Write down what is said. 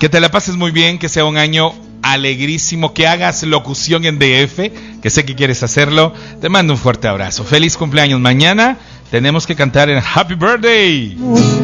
Que te la pases muy bien, que sea un año alegrísimo, que hagas locución en DF, que sé que quieres hacerlo. Te mando un fuerte abrazo. Feliz cumpleaños. Mañana tenemos que cantar en Happy Birthday.